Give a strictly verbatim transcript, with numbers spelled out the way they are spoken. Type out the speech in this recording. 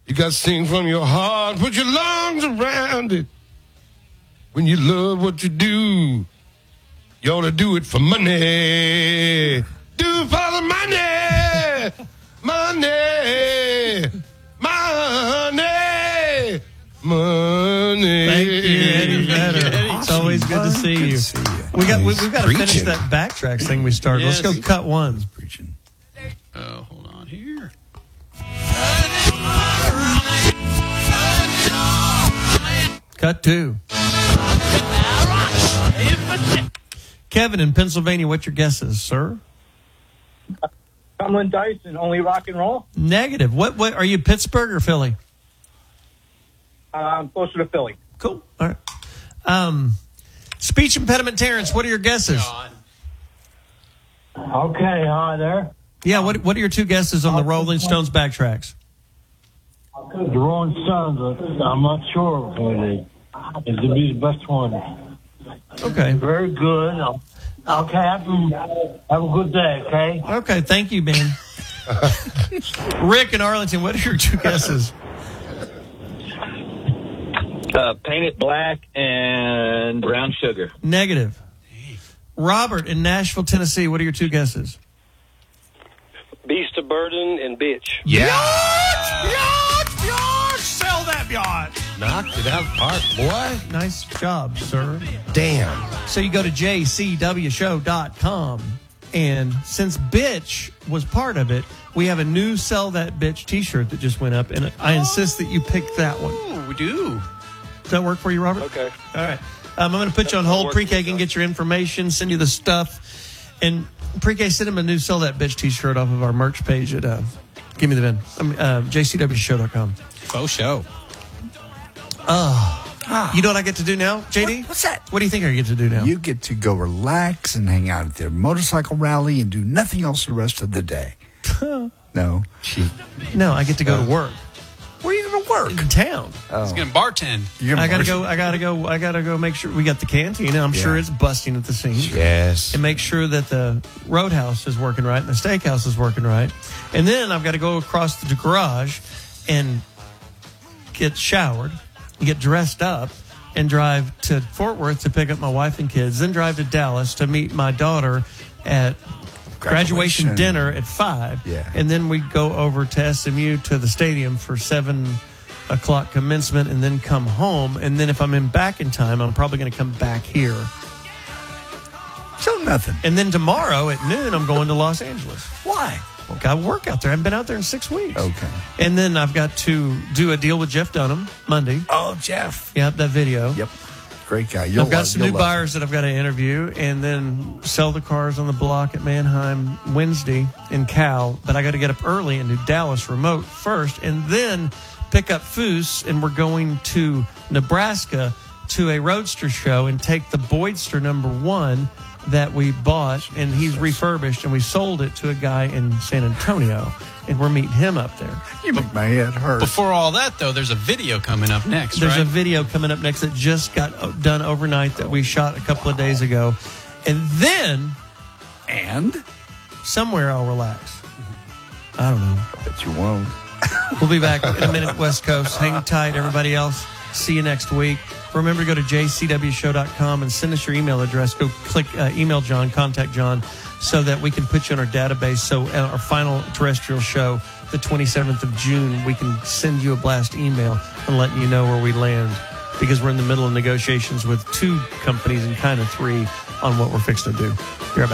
You got to sing from your heart. Put your lungs around it. When you love what you do, you ought to do it for money. Do it for the money. Money. Money. Money. Thank you, Eddie Vedder. It's always good to see you. see you. We got, we, we've got to finish Preaching. that backtracks thing we started. Yes. Let's go cut one. Preaching. Oh, hold on here. Cut two. Kevin in Pennsylvania, what's your guesses, sir? Cumberland Dyson, only rock and roll. Negative. What? What are you, Pittsburgh or Philly? Um, closer to Philly. Cool. All right. Um, speech impediment, Terrence. What are your guesses? Okay, hi there. Yeah. What? What are your two guesses on the Rolling Stones backtracks? The Rolling Stones, I'm not sure what it is. It's going to be the best one. Okay. Very good. Okay, have a, have a good day, okay? Okay. Thank you, man. Rick in Arlington. What are your two guesses? Uh, paint it black and brown sugar. Negative. Robert in Nashville, Tennessee. What are your two guesses? Beast of Burden and Bitch. Yeah. Yacht, yacht, sell that yacht. Knocked it out of the park, boy. Nice job, sir. Damn. So you go to j c w show dot com, and since Bitch was part of it, we have a new Sell That Bitch t-shirt that just went up, and I insist that you pick that one. Oh, we do. Does that work for you, Robert? Okay. All right. Um, I'm going to put you on hold. Pre-K can get your information, send you the stuff, and Pre-K, send him a new Sell That Bitch t-shirt off of our merch page at, uh, give me the V I N, um, uh, j c w show dot com. Faux show. Oh. You know what I get to do now, J D? What- what's that? What do you think I get to do now? You get to go relax and hang out at their motorcycle rally and do nothing else the rest of the day. No. No, I get to go to work Where are you going to work? in town. He's going to bartend. You're gonna I gotta work- go. I gotta go. I gotta go. Make sure we got the canteen. I'm sure Yeah. it's busting at the seams. Yes. And make sure that the roadhouse is working right and the steakhouse is working right. And then I've got to go across the garage and get showered, get dressed up, and drive to Fort Worth to pick up my wife and kids. Then drive to Dallas to meet my daughter at graduation, Graduation. dinner at five. Yeah. And then we go over to S M U to the stadium for seven o'clock commencement, and then come home. And then if I'm in back in time, I'm probably going to come back here. So nothing. And then tomorrow at noon, I'm going to Los Angeles. Why? Well, got work out there. I haven't been out there in six weeks. Okay. And then I've got to do a deal with Jeff Dunham Monday. Oh, Jeff. Yep, that video. Yep. Great guy. You'll I've got love- some you'll new love buyers that I've got to interview, and then sell the cars on the block at Manheim Wednesday in Cal. But I got to get up early and do Dallas remote first, and then pick up Foose, and we're going to Nebraska to a roadster show and take the Boydster number one that we bought, and he's refurbished, and we sold it to a guy in San Antonio, and we're meeting him up there. You make my head hurt. Before all that, though, there's a video coming up next, There's right? a video coming up next that just got done overnight that we shot a couple of days ago. And then And? somewhere I'll relax. I don't know. Bet you won't. We'll be back in a minute, West Coast. Hang tight, everybody else. See you next week. Remember to go to j c w show dot com and send us your email address. Go click uh, email John, contact John, so that we can put you on our database. So at our final terrestrial show, the twenty-seventh of June, we can send you a blast email and let you know where we land, because we're in the middle of negotiations with two companies and kind of three on what we're fixing to do. You're